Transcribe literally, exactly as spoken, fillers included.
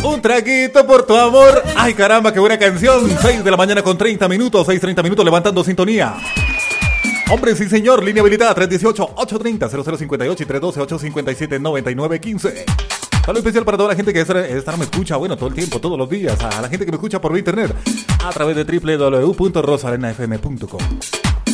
Un traguito por tu amor. Ay, caramba, qué buena canción. seis de la mañana con treinta minutos. seis treinta minutos levantando sintonía. Hombre, sí señor, línea habilitada tres dieciocho, ochocientos treinta, cero cero cincuenta y ocho y tres doce, ochocientos cincuenta y siete, noventa y nueve quince. Saludo especial para toda la gente que esta, esta me escucha, bueno, todo el tiempo, todos los días. A la gente que me escucha por internet a través de doble u doble u doble u punto rosalena f m punto com.